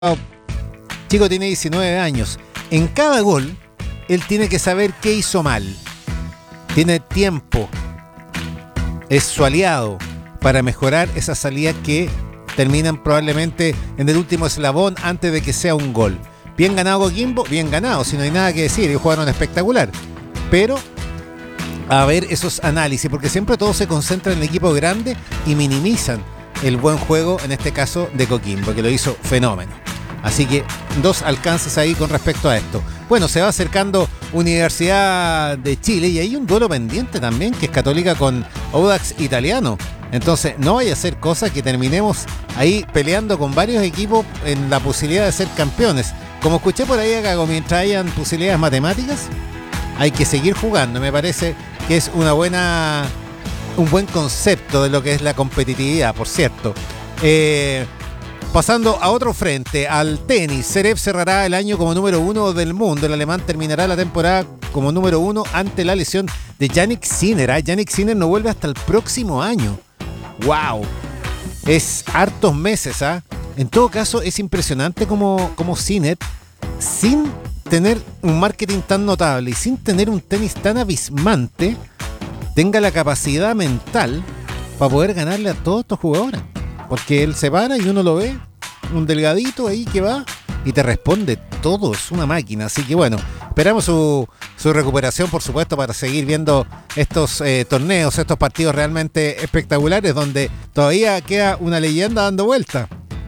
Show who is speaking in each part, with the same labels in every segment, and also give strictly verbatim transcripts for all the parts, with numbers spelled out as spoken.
Speaker 1: Chico tiene diecinueve años. En cada gol, él tiene que saber qué hizo mal. Tiene tiempo. Es su aliado para mejorar esas salidas que terminan probablemente en el último eslabón antes de que sea un gol. Bien ganado Coquimbo, bien ganado, si no hay nada que decir. Ellos jugaron espectacular. Pero a ver esos análisis, porque siempre todo se concentra en el equipo grande y minimizan el buen juego, en este caso de Coquimbo, que lo hizo fenómeno. Así que dos alcances ahí con respecto a esto. Bueno, se va acercando Universidad de Chile y hay un duelo pendiente también, que es Católica con Audax Italiano. Entonces no vaya a ser cosa que terminemos ahí peleando con varios equipos en la posibilidad de ser campeones. Como escuché por ahí acá, mientras hayan posibilidades matemáticas, hay que seguir jugando. Me parece que es una buena, un buen concepto de lo que es la competitividad, por cierto. Eh... Pasando a otro frente, al tenis, Zverev cerrará el año como número uno del mundo. El alemán terminará la temporada como número uno ante la lesión de Jannik Sinner. ¿eh? Jannik Sinner no vuelve hasta el próximo año. ¡Wow! Es hartos meses. ¿eh? En todo caso, es impresionante como, como Sinner, sin tener un marketing tan notable y sin tener un tenis tan abismante, tenga la capacidad mental para poder ganarle a todos estos jugadores. Porque él se para y uno lo ve, un delgadito ahí que va y te responde todo, es una máquina. Así que bueno, esperamos su, su recuperación, por supuesto, para seguir viendo estos eh, torneos, estos partidos realmente espectaculares, donde todavía queda una leyenda dando vuelta.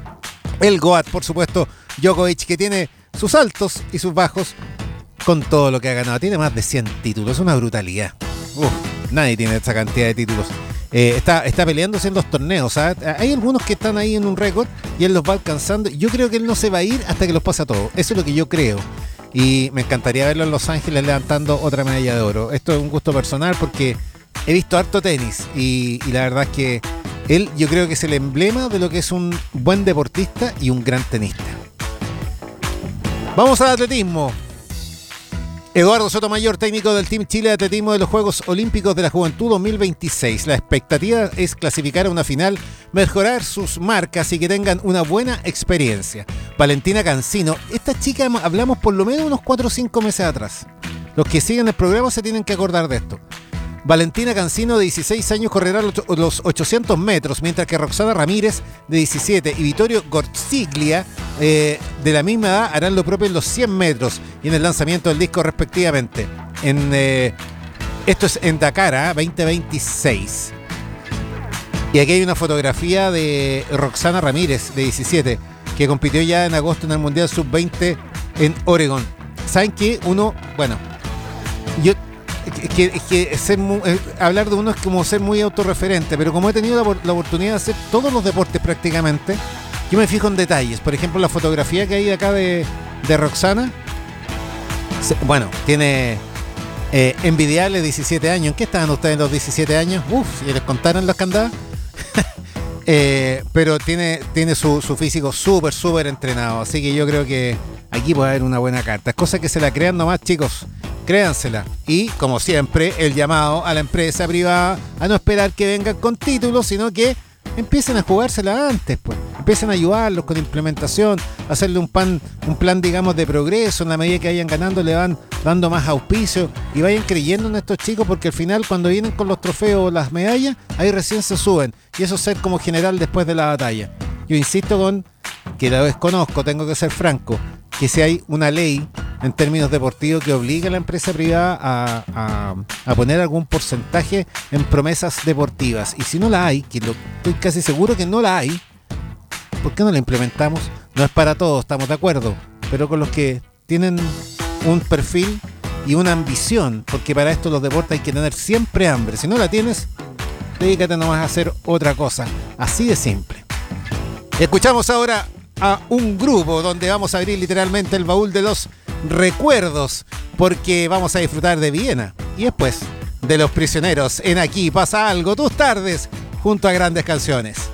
Speaker 1: El Goat, por supuesto, Djokovic, que tiene sus altos y sus bajos con todo lo que ha ganado. Tiene más de cien títulos, es una brutalidad. Uf, nadie tiene esa cantidad de títulos. Eh, está, está peleándose en los torneos. ¿sabes? Hay algunos que están ahí en un récord y él los va alcanzando. Yo creo que él no se va a ir hasta que los pase a todos. Eso es lo que yo creo. Y me encantaría verlo en Los Ángeles levantando otra medalla de oro. Esto es un gusto personal porque he visto harto tenis y, y la verdad es que él, yo creo que es el emblema de lo que es un buen deportista y un gran tenista. Vamos al atletismo. Eduardo Sotomayor, técnico del Team Chile de Atletismo de los Juegos Olímpicos de la Juventud dos mil veintiséis. La expectativa es clasificar a una final, mejorar sus marcas y que tengan una buena experiencia. Valentina Cancino, esta chica hablamos por lo menos unos cuatro o cinco meses atrás. Los que siguen el programa se tienen que acordar de esto. Valentina Cancino, de dieciséis años, correrá los ochocientos metros, mientras que Roxana Ramírez, de diecisiete, y Vittorio Gorziglia, eh, de la misma edad, harán lo propio en los cien metros y en el lanzamiento del disco respectivamente. En, eh, esto es en Dakar, ¿eh? veinte veintiséis. Y aquí hay una fotografía de Roxana Ramírez, de diecisiete, que compitió ya en agosto en el Mundial sub veinte en Oregón. ¿Saben qué? Uno, bueno, yo... Que, que, que ser muy, eh, hablar de uno es como ser muy autorreferente, pero como he tenido la, la oportunidad de hacer todos los deportes prácticamente, yo me fijo en detalles. Por ejemplo, la fotografía que hay de acá de, de Roxana, se, bueno, tiene eh, envidiables diecisiete años. ¿En qué estaban ustedes los diecisiete años? Uf, si les contaron los que andaban. eh, pero tiene, tiene su, su físico súper, súper entrenado, así que yo creo que aquí puede haber una buena carta. Es cosa que se la crean nomás, chicos. Créansela. Y, como siempre, el llamado a la empresa privada a no esperar que vengan con títulos, sino que empiecen a jugársela antes, pues. Empiecen a ayudarlos con implementación, hacerle un plan, un plan, digamos, de progreso. En la medida que vayan ganando, le van dando más auspicio y vayan creyendo en estos chicos, porque al final, cuando vienen con los trofeos o las medallas, ahí recién se suben. Y eso es ser como general después de la batalla. Yo insisto con que la desconozco, tengo que ser franco, que si hay una ley en términos deportivos que obliga a la empresa privada a, a, a poner algún porcentaje en promesas deportivas. Y si no la hay, que lo, estoy casi seguro que no la hay, ¿por qué no la implementamos? No es para todos, estamos de acuerdo, pero con los que tienen un perfil y una ambición, porque para esto los deportes hay que tener siempre hambre. Si no la tienes, dedícate nomás a hacer otra cosa. Así de simple. Escuchamos ahora a un grupo donde vamos a abrir literalmente el baúl de los recuerdos, porque vamos a disfrutar de Viena y después de Los Prisioneros en Aquí Pasa Algo, tus tardes junto a grandes canciones.